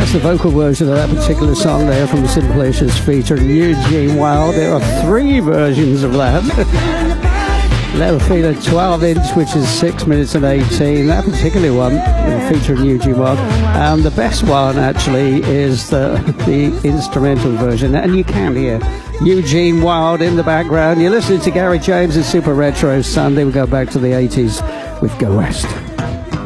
that's the vocal version of that particular song there from the Simplicious featuring Eugene Wilde. There are 3 versions of that. Level Feeler 12-inch, which is 6 minutes and 18. That particular one featuring Eugene Wilde. And the best one, actually, is the instrumental version. And you can hear Eugene Wilde in the background. You're listening to Gary James' Super Retro Sunday. We go back to the 80s with Go West.